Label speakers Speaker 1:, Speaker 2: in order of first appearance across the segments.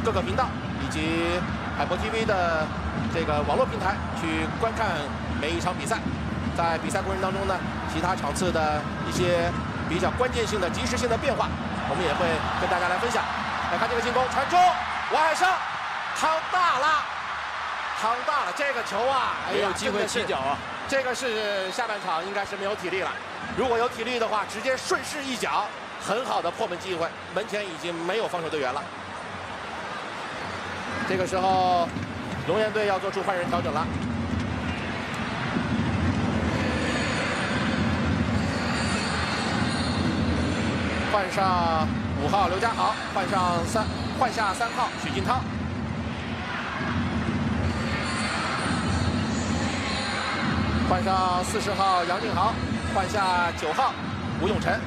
Speaker 1: 各个频道以及海博 TV 的这个网络平台去观看每一场比赛。在比赛过程当中呢，其他场次的一些比较关键性的、及时性的变化，我们也会跟大家来分享。来看这个进攻，传中，王海胜趟大了，趟大了！这个球啊，哎呀，
Speaker 2: 没有机会起脚啊！
Speaker 1: 这个是下半场应该是没有体力了，如果有体力的话，直接顺势一脚，很好的破门机会，门前已经没有防守队员了。这个时候，龙岩队要做出换人调整了。换上5号刘家豪，换下3号许晋涛。换上40号杨敬豪，换下9号吴永辰。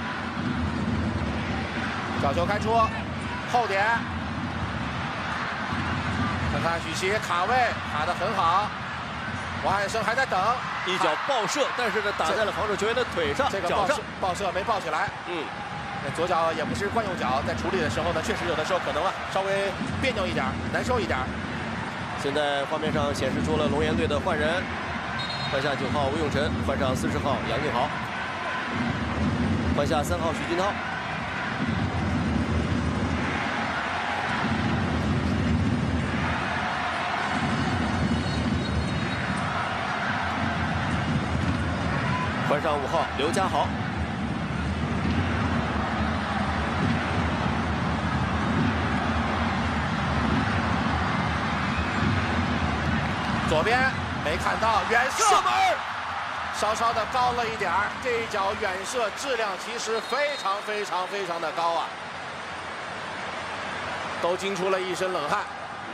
Speaker 1: 角球开出，后点，看看许琪卡位卡得很好，王海胜还在等，
Speaker 2: 一脚爆射，但是呢打在了防守球员的腿上，
Speaker 1: 这个
Speaker 2: 脚上
Speaker 1: 爆射没爆起来。左脚也不是惯用脚，在处理的时候呢，确实有的时候可能稍微别扭一点，难受一点。
Speaker 2: 现在画面上显示出了龙岩队的换人，换下9号吴永辰，换上40号杨敬豪，换下3号许晋涛。换上5号刘家豪。
Speaker 1: 左边没看到远射门，稍稍的高了一点儿。这一脚远射质量其实非常的高啊，都惊出了一身冷汗。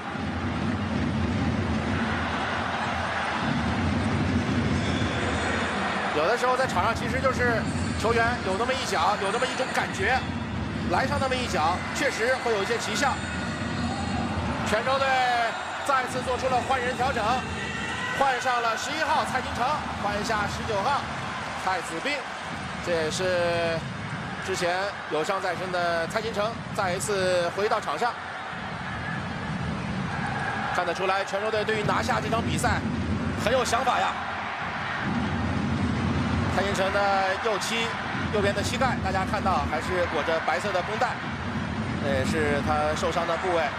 Speaker 1: 有的时候在场上其实就是球员有那么一脚，有那么一种感觉，来上那么一脚，确实会有一些奇效。泉州队再次做出了换人调整，换上了11号蔡金城，换下19号蔡子斌。这也是之前有伤在身的蔡金城再一次回到场上。看得出来，泉州队对于拿下这场比赛很有想法呀。蔡金城的右边的膝盖，大家看到还是裹着白色的绷带，这也是他受伤的部位。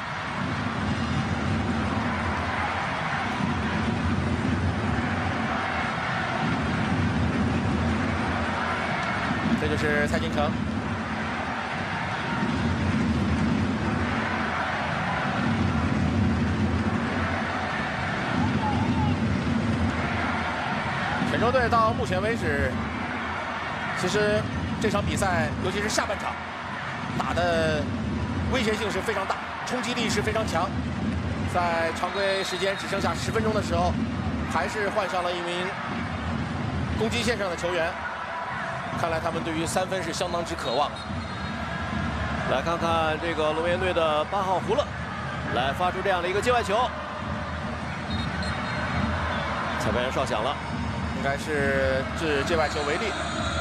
Speaker 1: 这就是蔡金城。泉州队到目前为止，其实这场比赛，尤其是下半场，打的威胁性是非常大，冲击力是非常强。在常规时间只剩下10分钟的时候，还是换上了一名攻击线上的球员。看来他们对于3分是相当之渴望。
Speaker 2: 来看看这个龙岩队的8号胡乐，来发出这样的一个界外球。裁判员哨响了，
Speaker 1: 应该是置界外球为例。